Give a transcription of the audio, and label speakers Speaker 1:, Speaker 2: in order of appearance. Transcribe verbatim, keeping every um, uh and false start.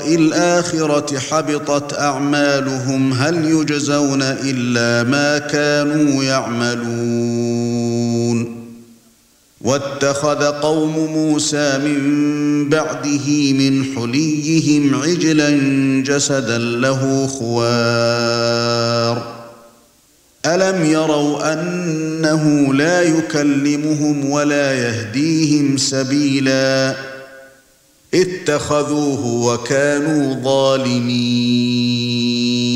Speaker 1: الآخرة حبطت أعمالهم هل يجزون إلا ما كانوا يعملون واتخذ قوم موسى من بعده من حليهم عجلا جسدا له خوار ألم يروا أنه لا يكلمهم ولا يهديهم سبيلا اتخذوه وكانوا ظالمين